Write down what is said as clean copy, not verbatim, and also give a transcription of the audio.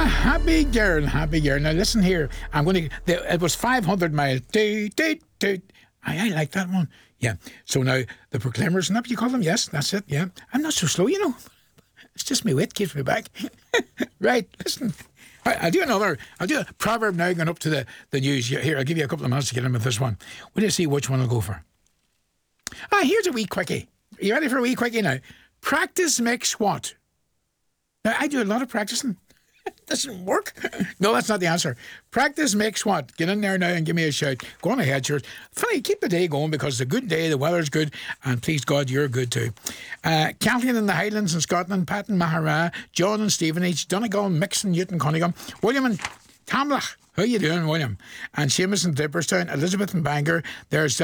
Happy girl, happy girl. Now listen here. I'm going to. It was 500 miles. I like that one. Yeah. So now the Proclaimers and up, you call them? Yes, that's it. Yeah. I'm not so slow, you know. It's just my wit keeps me back. Right. Listen. I'll do a proverb now going up to the news. Here, I'll give you a couple of minutes to get in with this one. We'll see which one I'll go for. Here's a wee quickie. Are you ready for a wee quickie now? Practice makes what? Now, I do a lot of practicing. Doesn't work. No, that's not the answer. Practice makes what? Get in there now and give me a shout. Go on ahead, sure. Funny, keep the day going because it's a good day, the weather's good, and please God, you're good too. Kathleen in the Highlands in Scotland, Pat in Mahara, John and Stevenage, Donegal, Mixon, Newton, Cunningham, William and Tamlach. How you doing, William? And Seamus in Dipperstown, Elizabeth in Bangor. There's